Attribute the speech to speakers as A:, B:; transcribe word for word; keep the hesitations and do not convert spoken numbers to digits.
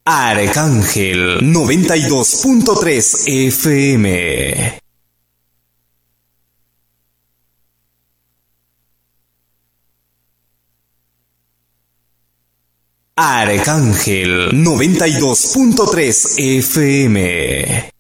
A: Arcángel noventa y dos punto tres F M. Arcángel noventa y dos punto tres F M.